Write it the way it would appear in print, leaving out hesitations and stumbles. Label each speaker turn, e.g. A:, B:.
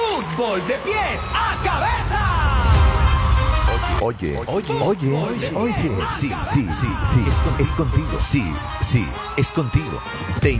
A: Fútbol de pies a cabeza.
B: Oye,
A: Fútbol de
B: sí,
A: pies a
B: sí,
A: cabeza.
B: es contigo, sí, es contigo.